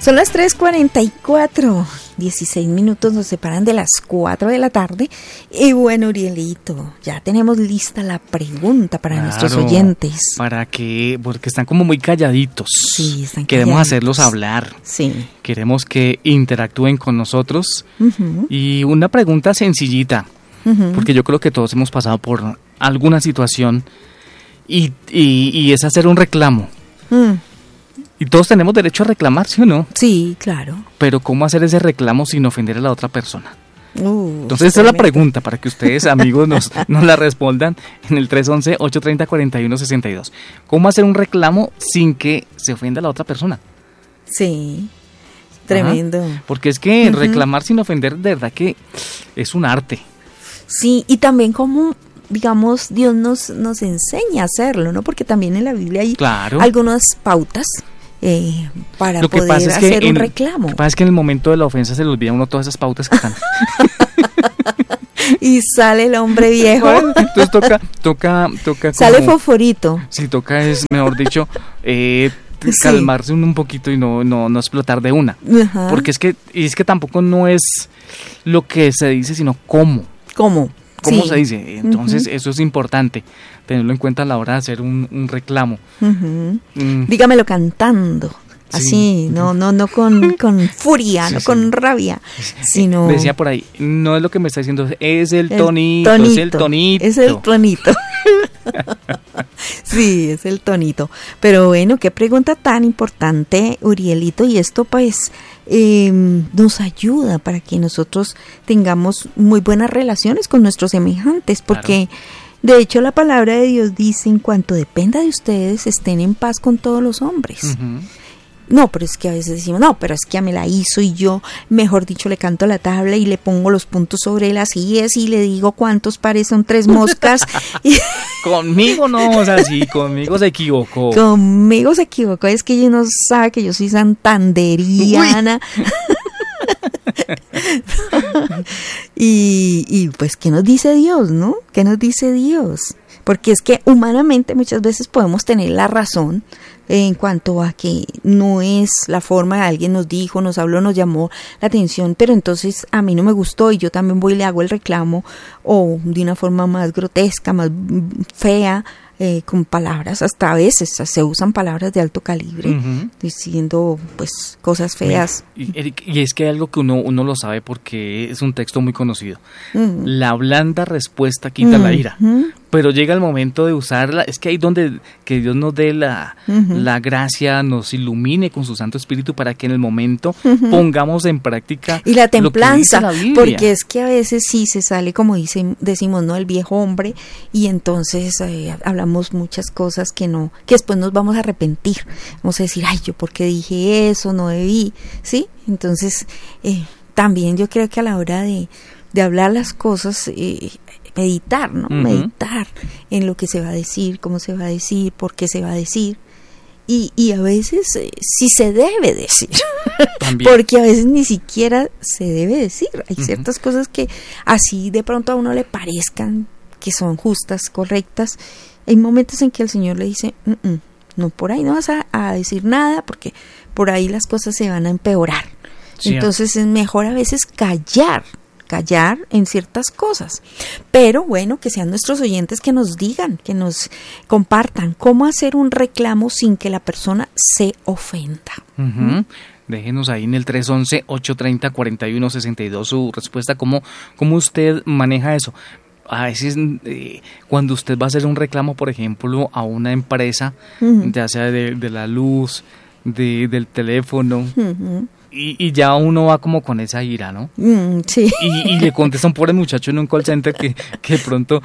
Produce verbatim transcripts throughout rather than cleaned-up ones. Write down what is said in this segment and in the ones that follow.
Son las tres cuarenta y cuatro, dieciséis minutos nos separan de las cuatro de la tarde. Y bueno, Urielito, ya tenemos lista la pregunta para claro, nuestros oyentes. Para que, porque están como muy calladitos. Sí, están Queremos calladitos. hacerlos hablar. Sí. Queremos que interactúen con nosotros. Uh-huh. Y una pregunta sencillita, uh-huh. porque yo creo que todos hemos pasado por alguna situación y, y, y es hacer un reclamo. Uh. Y todos tenemos derecho a reclamar, ¿sí o no? Sí, claro. Pero ¿cómo hacer ese reclamo sin ofender a la otra persona? Uh, Entonces esa es la pregunta para que ustedes, amigos, nos, nos la respondan en el tres once, ocho treinta, cuarenta y uno sesenta y dos. ¿Cómo hacer un reclamo sin que se ofenda a la otra persona? Sí, tremendo. Ajá. Porque es que Uh-huh. reclamar sin ofender, de verdad que es un arte. Sí, y también como, digamos, Dios nos, nos enseña a hacerlo, ¿no? Porque también en la Biblia hay claro. algunas pautas eh, para Lo que poder pasa es que hacer un en, reclamo. Lo que pasa es que en el momento de la ofensa se le olvida a uno todas esas pautas que están. Y sale el hombre viejo. Bueno, entonces toca, toca, toca. Como, sale fosforito. Sí, toca es, mejor dicho, eh, sí. calmarse un, un poquito y no, no, no explotar de una. Ajá. Porque es que, y es que tampoco no es lo que se dice, sino cómo. ¿Cómo? ¿Cómo sí. se dice? Entonces, uh-huh. eso es importante, tenerlo en cuenta a la hora de hacer un, un reclamo. Uh-huh. Mm. Dígamelo cantando. Así, sí. no, no, no con, con furia, sí, no sí. con rabia, sino... Decía por ahí, no es lo que me está diciendo, es el, el tonito, tonito, es el tonito. Es el tonito. Sí, es el tonito. Pero bueno, qué pregunta tan importante, Urielito, y esto pues eh, nos ayuda para que nosotros tengamos muy buenas relaciones con nuestros semejantes, porque... Claro. De hecho, la palabra de Dios dice, en cuanto dependa de ustedes, estén en paz con todos los hombres. Uh-huh. No, pero es que a veces decimos, no, pero es que ya me la hizo y yo, mejor dicho, le canto la tabla y le pongo los puntos sobre las íes y le digo cuántos pares son tres moscas. Conmigo no, o sea, sí, conmigo se equivocó. Conmigo se equivocó, es que ella no sabe que yo soy santanderiana. y, y pues, ¿qué nos dice Dios, no? ¿Qué nos dice Dios? Porque es que humanamente muchas veces podemos tener la razón en cuanto a que no es la forma de alguien nos dijo, nos habló, nos llamó la atención, pero entonces a mí no me gustó y yo también voy y le hago el reclamo o de una forma más grotesca, más fea, eh, con palabras, hasta a veces se usan palabras de alto calibre, uh-huh. diciendo pues cosas feas. Y, y, y es que hay algo que uno, uno lo sabe porque es un texto muy conocido. Uh-huh. La blanda respuesta quita uh-huh. la ira. Pero llega el momento de usarla, es que ahí donde que Dios nos dé la, uh-huh. la gracia, nos ilumine con su Santo Espíritu para que en el momento uh-huh. pongamos en práctica y la templanza, lo que dice la porque es que a veces sí se sale, como dice, decimos, ¿no? El viejo hombre, y entonces eh, hablamos muchas cosas que no, que después nos vamos a arrepentir, vamos a decir, ay, yo por qué dije eso, no debí, ¿sí? Entonces, eh, también yo creo que a la hora de, de hablar las cosas, eh, meditar, ¿no? Uh-huh. Meditar en lo que se va a decir, cómo se va a decir, por qué se va a decir. Y, y a veces eh, sí se debe decir. Porque a veces ni siquiera se debe decir. Hay uh-huh. ciertas cosas que así de pronto a uno le parezcan que son justas, correctas. Hay momentos en que el Señor le dice, Mm-mm, no, por ahí no vas a, a decir nada porque por ahí las cosas se van a empeorar. Sí. Entonces es mejor a veces callar. callar en ciertas cosas, pero bueno, que sean nuestros oyentes que nos digan, que nos compartan cómo hacer un reclamo sin que la persona se ofenda. Uh-huh. ¿Mm? Déjenos ahí en el tres once, ocho treinta, cuarenta y uno sesenta y dos su respuesta, cómo, cómo usted maneja eso. A veces eh, cuando usted va a hacer un reclamo, por ejemplo, a una empresa, uh-huh. ya sea de, de la luz, de, del teléfono, uh-huh. Y, y ya uno va como con esa ira, ¿no? Mm, sí. Y, y le contesta a un pobre muchacho en un call center que, que de pronto,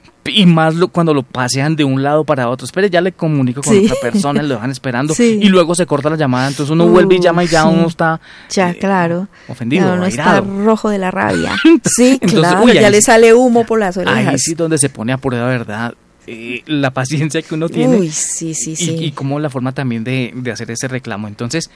y más lo, cuando lo pasean de un lado para otro, espere, ya le comunico con sí. otra persona, lo dejan esperando, sí. y luego se corta la llamada, entonces uno uh, vuelve y llama y ya sí. uno está... Ya, eh, claro. Ofendido, ya uno airado. Está rojo de la rabia. Sí, entonces, claro, uy, ya ahí, le sale humo por las orejas. Ahí sí donde se pone a prueba, ¿verdad? Eh, la paciencia que uno tiene. Uy, sí, sí, y, sí. y como la forma también de, de hacer ese reclamo. Entonces,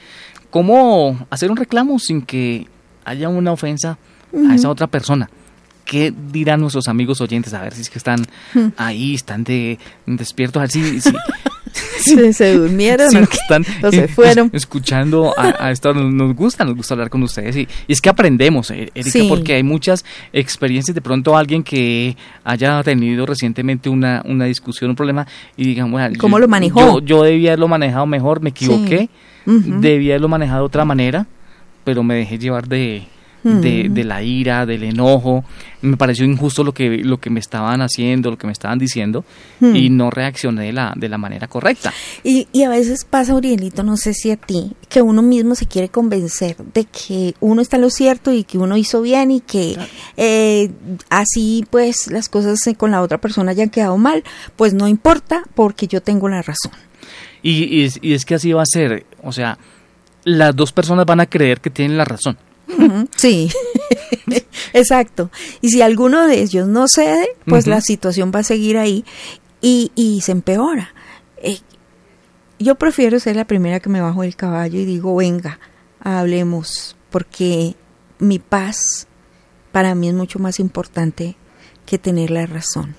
¿cómo hacer un reclamo sin que haya una ofensa uh-huh. a esa otra persona? ¿Qué dirán nuestros amigos oyentes? A ver si es que están uh-huh. ahí, están de, despiertos, a ver si, si, se, se durmieron, sí, ¿no? están o se fueron. Escuchando a, a esto, nos, nos gusta, nos gusta hablar con ustedes y, y es que aprendemos, Erika, sí. porque hay muchas experiencias, de pronto alguien que haya tenido recientemente una, una discusión, un problema y digan, bueno, ¿cómo yo, lo manejó? Yo, yo debía haberlo manejado mejor, me equivoqué, sí. uh-huh. debía haberlo manejado de otra manera, pero me dejé llevar de... De, de la ira, del enojo, me pareció injusto lo que lo que me estaban haciendo, lo que me estaban diciendo hmm. y no reaccioné de la de la manera correcta. Y, y a veces pasa, Urielito, no sé si a ti, que uno mismo se quiere convencer de que uno está en lo cierto y que uno hizo bien y que claro. eh, así pues las cosas con la otra persona hayan quedado mal, pues no importa porque yo tengo la razón. Y, y, es, y es que así va a ser, o sea, las dos personas van a creer que tienen la razón. Sí, exacto. Y si alguno de ellos no cede, pues uh-huh. la situación va a seguir ahí y, y se empeora. Eh, yo prefiero ser la primera que me bajo del caballo y digo, venga, hablemos, porque mi paz para mí es mucho más importante que tener la razón.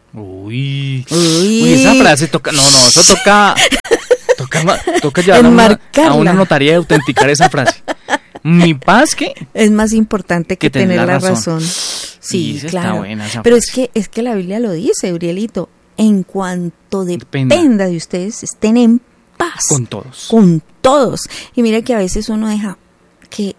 Uy, uy, uy esa frase toca, no, no, eso toca, toca, toca llevar a una, a una notaría de autenticar esa frase. Mi paz que es más importante que, que tener, tener la razón. razón. Sí, sí claro. Está buena esa Pero frase. es que es que la Biblia lo dice, Urielito. En cuanto dependa, dependa de ustedes, estén en paz. Con todos. Con todos. Y mira que a veces uno deja que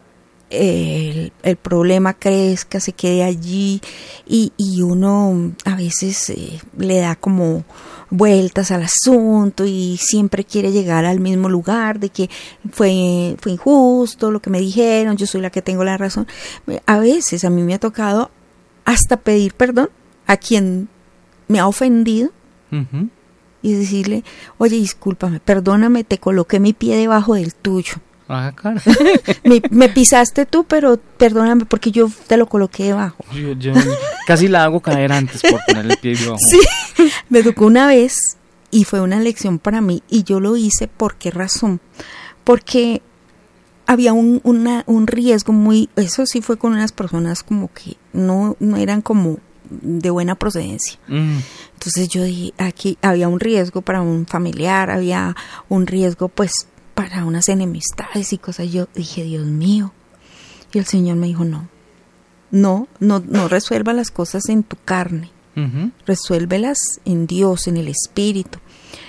el, el problema crezca, se quede allí y, y uno a veces eh, le da como vueltas al asunto y siempre quiere llegar al mismo lugar de que fue, fue injusto lo que me dijeron, yo soy la que tengo la razón. A veces a mí me ha tocado hasta pedir perdón a quien me ha ofendido uh-huh. y decirle, oye, discúlpame, perdóname, te coloqué mi pie debajo del tuyo. Ah, claro. me, me pisaste tú, pero perdóname porque yo te lo coloqué debajo. Yo, yo casi la hago caer antes por poner el pie debajo. Sí, me tocó una vez y fue una lección para mí y yo lo hice. ¿Por qué razón? Porque había un, una, un riesgo muy, eso sí fue con unas personas como que no, no eran como de buena procedencia. Mm. Entonces yo dije, aquí había un riesgo para un familiar, había un riesgo pues para unas enemistades y cosas. Yo dije, Dios mío. Y el Señor me dijo, no, no, no, no resuelva las cosas en tu carne, uh-huh. resuélvelas en Dios, en el Espíritu.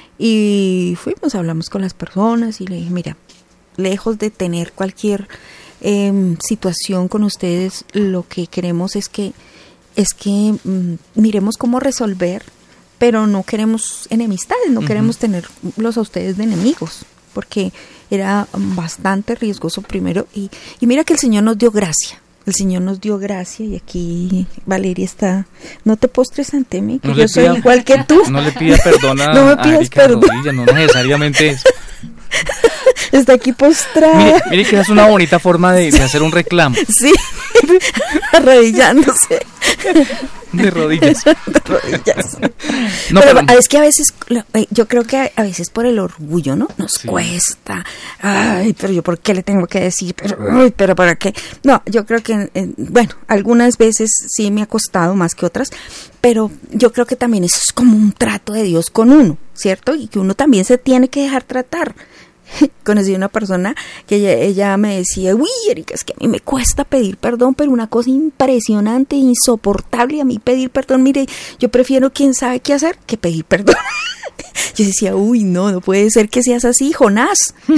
Y fuimos, hablamos con las personas y le dije, mira, lejos de tener cualquier eh, situación con ustedes, lo que queremos es que, es que mm, miremos cómo resolver, pero no queremos enemistades, no uh-huh. queremos tenerlos a ustedes de enemigos. Porque era bastante riesgoso primero y, y mira que el Señor nos dio gracia, el Señor nos dio gracia y aquí Valeria está, no te postres ante mí, que no yo soy pida, igual que tú. No le pida perdón a, no me pidas a Erika perdón. Rodilla, no necesariamente eso. Está aquí postrada. Mire, mire que es una bonita forma de, de hacer un reclamo. Sí, arrodillándose. De rodillas. De rodillas. No, pero, pero es que a veces, yo creo que a veces por el orgullo, ¿no? Nos sí. cuesta. Ay, pero yo ¿por qué le tengo que decir? Pero, ay, pero ¿para qué? No, yo creo que, eh, bueno, algunas veces sí me ha costado más que otras, pero yo creo que también eso es como un trato de Dios con uno, ¿cierto? Y que uno también se tiene que dejar tratar. Conocí una persona que ella, ella me decía, uy, Erika, es que a mí me cuesta pedir perdón, pero una cosa impresionante, insoportable a mí pedir perdón, mire, yo prefiero quién sabe qué hacer que pedir perdón. Yo decía, uy, no, no puede ser que seas así, Jonás.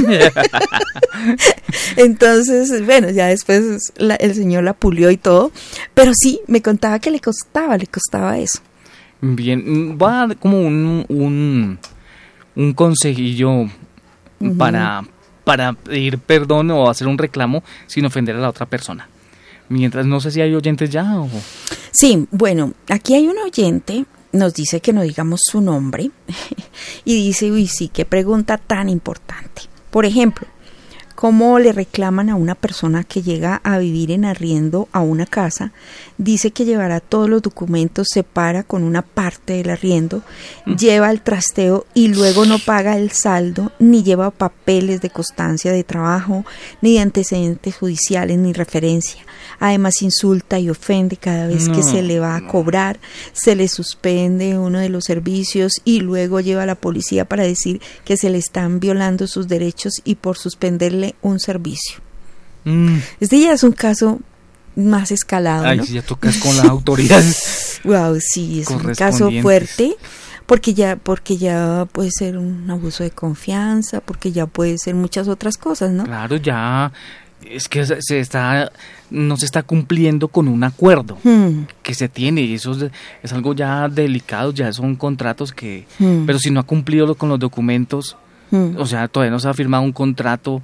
Entonces, bueno, ya después la, el Señor la pulió y todo, pero sí, me contaba que le costaba, le costaba eso. Bien, voy a dar como un, un, un consejillo uh-huh. para, para pedir perdón o hacer un reclamo sin ofender a la otra persona. Mientras, no sé si hay oyentes ya o... Sí, bueno, aquí hay un oyente, nos dice que no digamos su nombre y dice, uy, sí, qué pregunta tan importante. Por ejemplo, cómo le reclaman a una persona que llega a vivir en arriendo a una casa, dice que llevará todos los documentos, se para con una parte del arriendo, mm. lleva el trasteo y luego no paga el saldo, ni lleva papeles de constancia de trabajo, ni de antecedentes judiciales, ni referencia. Además insulta y ofende cada vez no, que se le va a cobrar, se le suspende uno de los servicios y luego lleva a la policía para decir que se le están violando sus derechos y por suspenderle un servicio. Mm. Este ya es un caso más escalado, Ay, ¿no? si ya tocas con las autoridades. Wow, sí, es un caso fuerte. Porque ya, porque ya puede ser un abuso de confianza, porque ya puede ser muchas otras cosas, ¿no? Claro, ya es que se está, no se está cumpliendo con un acuerdo hmm. que se tiene, y eso es, es algo ya delicado, ya son contratos que, hmm. pero si no ha cumplido con los documentos, hmm. o sea, todavía no se ha firmado un contrato,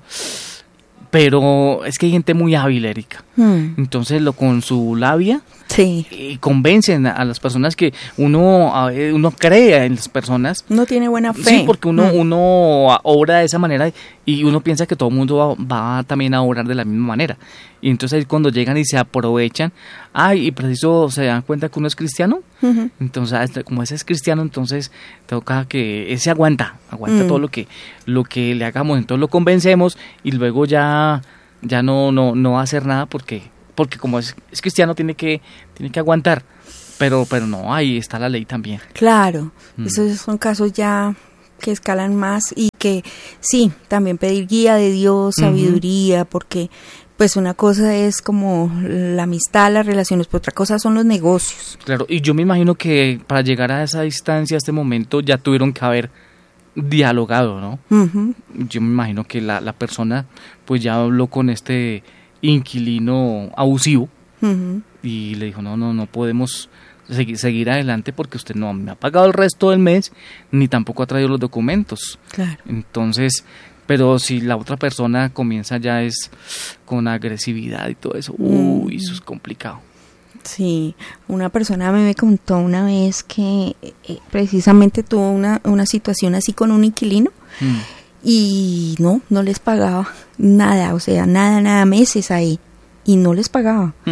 pero es que hay gente muy hábil, Erika, hmm. entonces lo con su labia sí. y convencen a las personas que uno uno cree en las personas. No tiene buena fe. Sí, porque uno, hmm. uno obra de esa manera y uno piensa que todo el mundo va, va también a obrar de la misma manera. Y entonces ahí cuando llegan y se aprovechan, ay, y preciso se dan cuenta que uno es cristiano, uh-huh. entonces como ese es cristiano, entonces toca que ese aguanta, aguanta uh-huh. todo lo que lo que le hagamos, entonces lo convencemos y luego ya ya no no no va a hacer nada porque porque como es, es cristiano tiene que tiene que aguantar, pero pero no, ahí está la ley también. Claro, mm. esos son casos ya que escalan más y que sí, también pedir guía de Dios, sabiduría, uh-huh. porque pues una cosa es como la amistad, las relaciones, pero otra cosa son los negocios. Claro, y yo me imagino que para llegar a esa distancia, a este momento, ya tuvieron que haber dialogado, ¿no? Uh-huh. Yo me imagino que la, la persona pues ya habló con este inquilino abusivo uh-huh. y le dijo, no, no, no podemos seguir, seguir adelante porque usted no me ha pagado el resto del mes, ni tampoco ha traído los documentos. Claro. Entonces... Pero si la otra persona comienza ya es con agresividad y todo eso, uy, mm. eso es complicado. Sí, una persona me contó una vez que eh, precisamente tuvo una, una situación así con un inquilino mm. y no, no les pagaba nada, o sea, nada, nada, meses ahí y no les pagaba. Mm.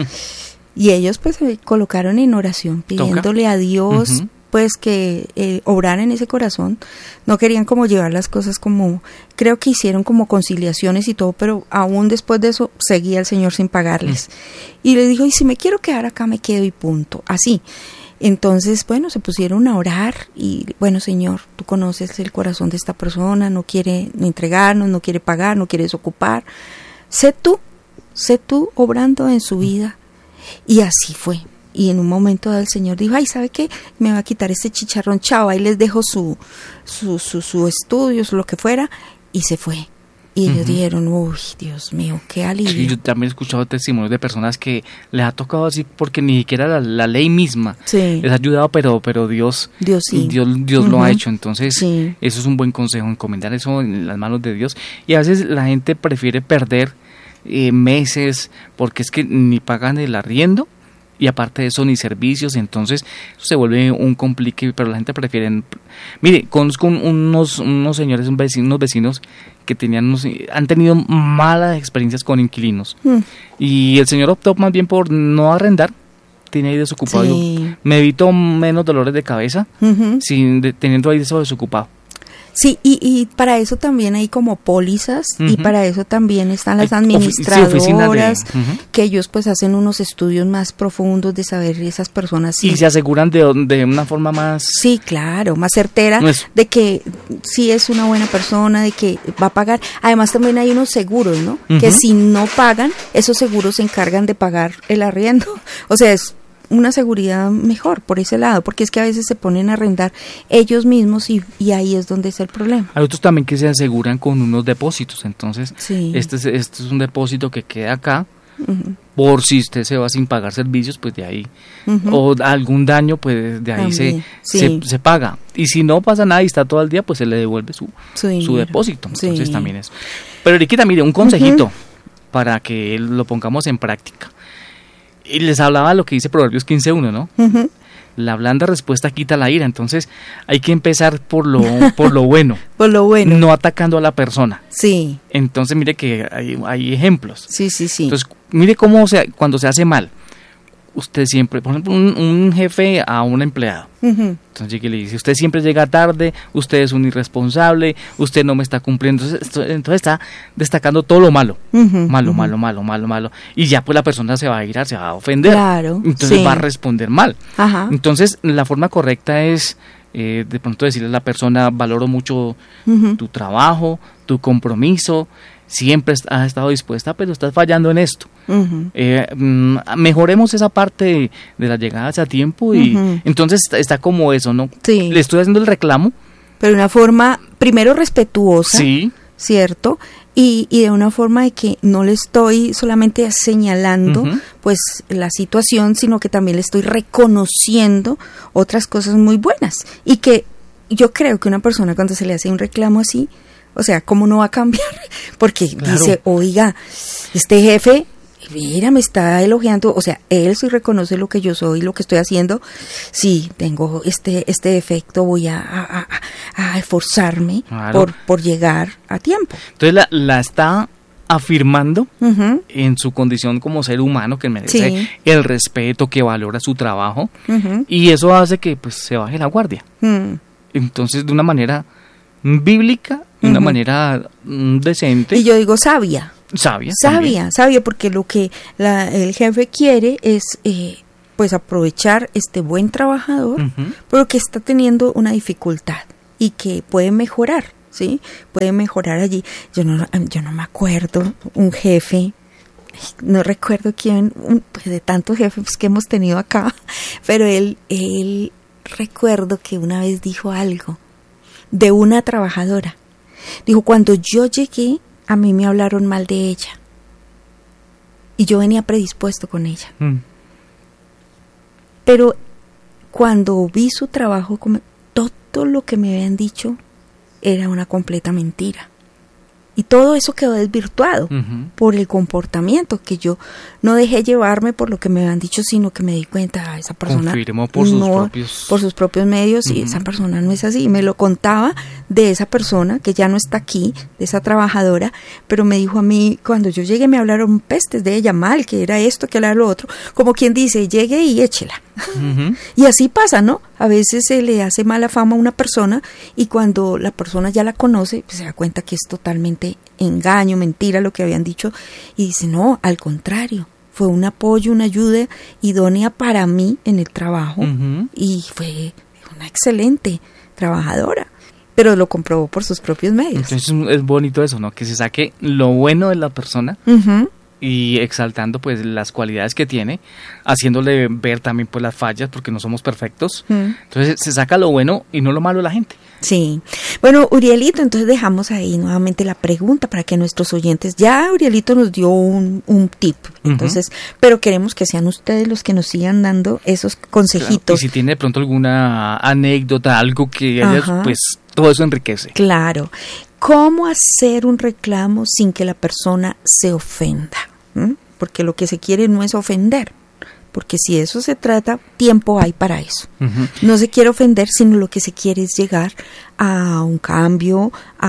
Y ellos pues se colocaron en oración pidiéndole ¿Toca? a Dios... Uh-huh. pues que eh, obraran en ese corazón, no querían como llevar las cosas como, creo que hicieron como conciliaciones y todo, pero aún después de eso seguía el Señor sin pagarles. Mm. Y le dijo, y si me quiero quedar acá me quedo y punto, así. Entonces, bueno, se pusieron a orar y, bueno, Señor, tú conoces el corazón de esta persona, no quiere entregarnos, no quiere pagar, no quiere desocupar. Sé tú, sé tú obrando en su vida. Y así fue. Y en un momento dado el Señor dijo, ay, ¿sabe qué? Me va a quitar este chicharrón, chao, ahí les dejo su, su, su, su estudio, su lo que fuera, y se fue. Y ellos uh-huh. dijeron, uy, Dios mío, qué alivio. Sí, yo también he escuchado testimonios de personas que les ha tocado así porque ni siquiera la, la ley misma sí. les ha ayudado, pero pero Dios Dios, sí. Dios, Dios uh-huh. lo ha hecho. Entonces, sí. eso es un buen consejo, encomendar eso en las manos de Dios. Y a veces la gente prefiere perder eh, meses porque es que ni pagan el arriendo, y aparte de eso ni servicios, entonces eso se vuelve un complique, pero la gente prefiere, mire, conozco unos unos señores, un vecino, unos vecinos que tenían unos, han tenido malas experiencias con inquilinos mm. y el señor optó más bien por no arrendar, tiene ahí desocupado, sí. Yo, me evito menos dolores de cabeza uh-huh. sin de, teniendo ahí eso desocupado. Sí, y, y para eso también hay como pólizas uh-huh. y para eso también están las administradoras sí, de, uh-huh. que ellos pues hacen unos estudios más profundos de saber esas personas. Y sí. se aseguran de, de una forma más... Sí, claro, más certera no es... de que sí es una buena persona, de que va a pagar. Además también hay unos seguros, ¿no? Uh-huh. Que si no pagan, esos seguros se encargan de pagar el arriendo. O sea, es una seguridad mejor por ese lado, porque es que a veces se ponen a arrendar ellos mismos y, y ahí es donde está el problema. Hay otros también que se aseguran con unos depósitos, entonces sí. este, es, este es un depósito que queda acá, uh-huh. por si usted se va sin pagar servicios, pues de ahí, uh-huh. o algún daño, pues de ahí se, sí. se se paga, y si no pasa nada y está todo el día, pues se le devuelve su, sí. su depósito, entonces sí. también es. Pero Eriquita, mire, un consejito uh-huh. para que lo pongamos en práctica. Y les hablaba lo que dice Proverbios quince uno, ¿no? Uh-huh. la blanda respuesta quita la ira, entonces hay que empezar por lo por lo bueno, por lo bueno, no atacando a la persona. Sí. Entonces mire que hay, hay ejemplos. Sí, sí, sí. Entonces mire cómo se, cuando se hace mal, usted siempre, por ejemplo, un, un jefe a un empleado, uh-huh. entonces llega y le dice, usted siempre llega tarde, usted es un irresponsable, usted no me está cumpliendo, entonces, entonces está destacando todo lo malo, uh-huh, malo, uh-huh. malo, malo, malo, malo, y ya pues la persona se va a ir, se va a ofender, claro, entonces sí. va a responder mal. Ajá. Entonces la forma correcta es eh, de pronto decirle a la persona, valoro mucho uh-huh. tu trabajo, tu compromiso, siempre has estado dispuesta, pero estás fallando en esto. Uh-huh. Eh, mm, mejoremos esa parte de, de las llegadas a tiempo y uh-huh. entonces está, está como eso, ¿no? Sí. Le estoy haciendo el reclamo. Pero de una forma, primero respetuosa, sí. ¿cierto? Y, y de una forma de que no le estoy solamente señalando uh-huh. pues la situación, sino que también le estoy reconociendo otras cosas muy buenas. Y que yo creo que una persona cuando se le hace un reclamo así, o sea, ¿cómo no va a cambiar? Porque claro. dice, oiga, este jefe, mira, me está elogiando, o sea, él sí reconoce lo que yo soy, lo que estoy haciendo. Sí, tengo este este defecto, voy a, a, a esforzarme claro. por, por llegar a tiempo. Entonces la, la está afirmando uh-huh. en su condición como ser humano, que merece sí. el respeto, que valora su trabajo, uh-huh. y eso hace que pues se baje la guardia. Uh-huh. Entonces, de una manera bíblica, de una uh-huh. manera mm, decente. Y yo digo sabia. Sabia. Sabia, también. sabia, porque lo que la, el jefe quiere es eh, pues aprovechar este buen trabajador, uh-huh. pero que está teniendo una dificultad y que puede mejorar, ¿sí? Puede mejorar allí. Yo no, yo no me acuerdo un jefe, no recuerdo quién, un, pues de tantos jefes que hemos tenido acá, pero él, él recuerdo que una vez dijo algo de una trabajadora. Dijo, cuando yo llegué, a mí me hablaron mal de ella. Y yo venía predispuesto con ella. Mm. Pero cuando vi su trabajo, todo lo que me habían dicho era una completa mentira. Y todo eso quedó desvirtuado uh-huh. por el comportamiento, que yo no dejé llevarme por lo que me habían dicho, sino que me di cuenta, esa persona confirmó por sus no, propios por sus propios medios, uh-huh. y esa persona no es así. Y me lo contaba de esa persona que ya no está aquí, de esa trabajadora, pero me dijo a mí, cuando yo llegué me hablaron pestes de ella, mal, que era esto, que era lo otro, como quien dice, llegue y échela. Uh-huh. Y así pasa, ¿no? A veces se le hace mala fama a una persona y cuando la persona ya la conoce, pues se da cuenta que es totalmente engaño, mentira lo que habían dicho, y dice, no, al contrario, fue un apoyo, una ayuda idónea para mí en el trabajo, uh-huh. y fue una excelente trabajadora, pero lo comprobó por sus propios medios. Entonces es bonito eso, ¿no? Que se saque lo bueno de la persona, uh-huh. y exaltando pues las cualidades que tiene, haciéndole ver también pues las fallas, porque no somos perfectos. Mm. Entonces se saca lo bueno y no lo malo de la gente. Sí. Bueno, Urielito, entonces dejamos ahí nuevamente la pregunta para que nuestros oyentes, ya Urielito nos dio un, un tip, entonces, uh-huh. pero queremos que sean ustedes los que nos sigan dando esos consejitos. Claro. Y si tiene de pronto alguna anécdota, algo que haya, pues todo eso enriquece. Claro. ¿Cómo hacer un reclamo sin que la persona se ofenda? ¿Mm? Porque lo que se quiere no es ofender, porque si eso se trata, tiempo hay para eso. Uh-huh. No se quiere ofender, sino lo que se quiere es llegar a un cambio,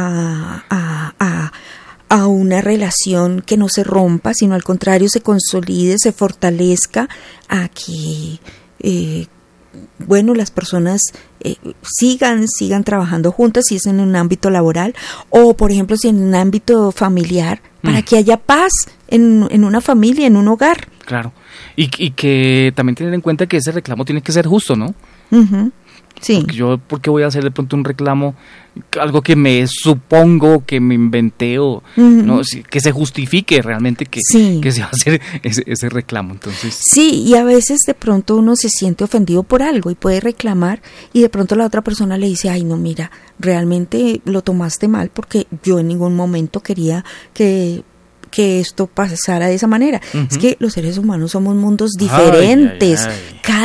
a, a, a, a una relación que no se rompa, sino al contrario se consolide, se fortalezca, a que eh, bueno, las personas eh, sigan, sigan trabajando juntas, si es en un ámbito laboral, o por ejemplo si en un ámbito familiar, para mm. que haya paz en, en una familia, en un hogar. Claro, y, y que también tener en cuenta que ese reclamo tiene que ser justo, ¿no? Uh-huh. Sí. Porque yo, ¿por qué voy a hacer de pronto un reclamo, algo que me supongo, que me inventé, o uh-huh. no, que se justifique realmente que, sí. que se va a hacer ese, ese reclamo? Entonces sí, y a veces de pronto uno se siente ofendido por algo y puede reclamar, y de pronto la otra persona le dice, ay no, mira, realmente lo tomaste mal porque yo en ningún momento quería que que esto pasara de esa manera. Uh-huh. Es que los seres humanos somos mundos diferentes. Ay, ay, ay. Cada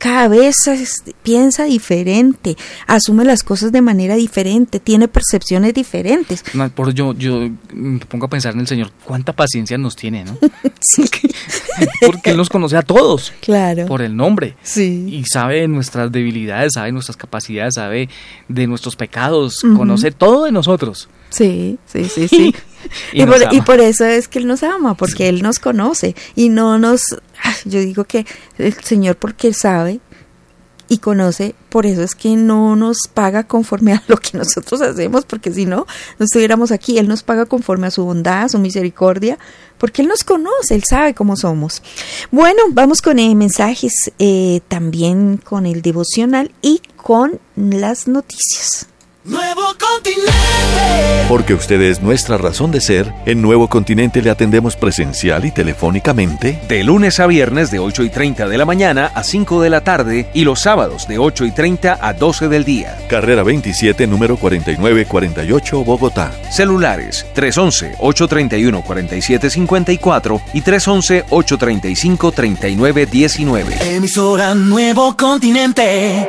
cada vez es, piensa diferente, asume las cosas de manera diferente, tiene percepciones diferentes. No, por yo, yo me pongo a pensar en el Señor, cuánta paciencia nos tiene, ¿no? Sí. Porque Él nos conoce a todos, claro, por el nombre, sí, y sabe de nuestras debilidades, sabe de nuestras capacidades, sabe de nuestros pecados, uh-huh. conoce todo de nosotros. Sí, sí, sí, sí. y, y, por, y por eso es que Él nos ama, porque sí. Él nos conoce y no nos... Yo digo que el Señor, porque sabe y conoce, por eso es que no nos paga conforme a lo que nosotros hacemos, porque si no, no estuviéramos aquí. Él nos paga conforme a su bondad, a su misericordia, porque Él nos conoce, Él sabe cómo somos. Bueno, vamos con eh, mensajes, eh, también con el devocional y con las noticias. Nuevo Continente. Porque usted es nuestra razón de ser, en Nuevo Continente le atendemos presencial y telefónicamente de lunes a viernes de ocho y treinta de la mañana a cinco de la tarde y los sábados de ocho y treinta a doce del día. Carrera veintisiete, número cuarenta y nueve cuarenta y ocho, Bogotá. Celulares tres once, ocho treinta y uno, cuarenta y siete cincuenta y cuatro y tres once, ocho treinta y cinco, treinta y nueve diecinueve. Emisora Nuevo Continente.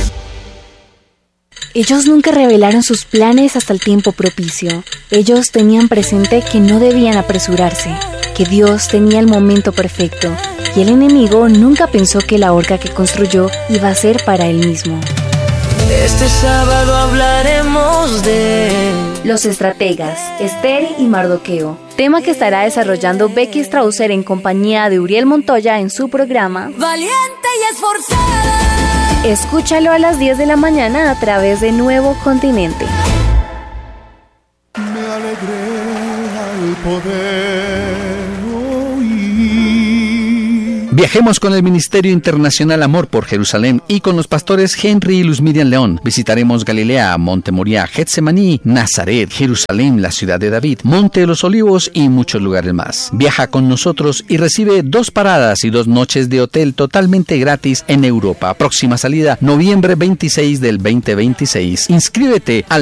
Ellos nunca revelaron sus planes hasta el tiempo propicio. Ellos tenían presente que no debían apresurarse, que Dios tenía el momento perfecto, y el enemigo nunca pensó que la horca que construyó iba a ser para él mismo. Este sábado hablaremos de Los estrategas, Esther y Mardoqueo, tema que estará desarrollando Becky Strausser en compañía de Uriel Montoya en su programa Valiente y Esforzada. Escúchalo a las diez de la mañana a través de Nuevo Continente. Me alegré al poder oír. Viajemos con el Ministerio Internacional Amor por Jerusalén y con los pastores Henry y Luz Miriam León. Visitaremos Galilea, Monte Moriah, Getsemaní, Nazaret, Jerusalén, la ciudad de David, Monte de los Olivos y muchos lugares más. Viaja con nosotros y recibe dos paradas y dos noches de hotel totalmente gratis en Europa. Próxima salida, noviembre veintiséis del veinte veintiséis. Inscríbete al